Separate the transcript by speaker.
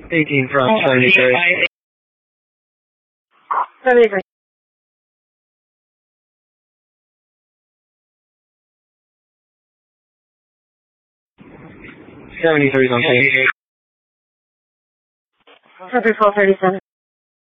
Speaker 1: 18 from 73.
Speaker 2: 73.
Speaker 1: 73 is on scene.
Speaker 2: Copy 1237.